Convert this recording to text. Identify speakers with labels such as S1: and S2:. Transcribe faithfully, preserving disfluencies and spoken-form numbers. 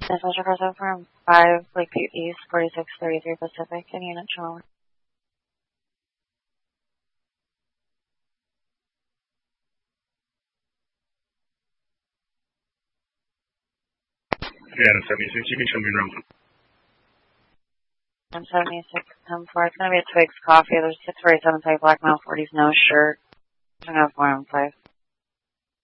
S1: This is your person from five Lakeview East, forty-six thirty-three Pacific, in unit channel.
S2: Yeah, seventy-six, you can show me around.
S1: I'm seventy-six, ten four. It's going to be a Twix coffee. There's six forty-seven, five black male, forties, no shirt. I'm going to have four on five.